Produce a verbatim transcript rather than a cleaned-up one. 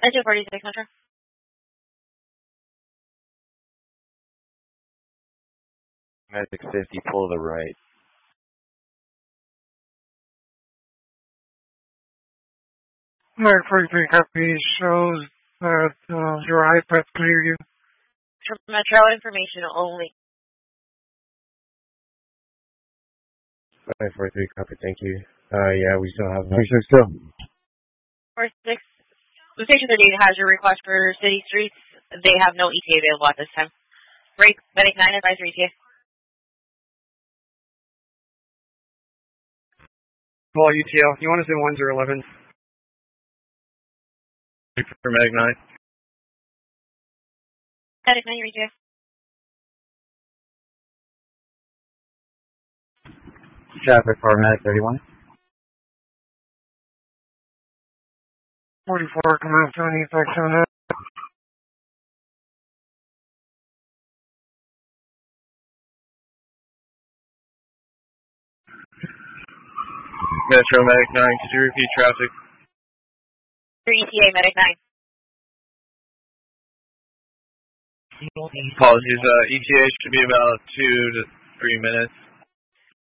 two forty-six, Metro. Medic fifty, pull to the right. Medic forty-three, copy, shows that uh, your iPad clear you. Metro information only. five four three, copy, thank you. Uh, yeah, we still have... We still. four six. The Station thirty-eight has your request for city streets. They have no E T A available at this time. Break, Medic nine, advisory E T A. Call U T L. You want to say one zero eleven? For Medic nine. Medic nine, your E T A. Traffic for Medic thirty-one. forty-four, command seventy, five seven. Metro Medic nine, could you repeat traffic? Your E T A, Medic nine. Apologies, uh, E T A should be about two to three minutes.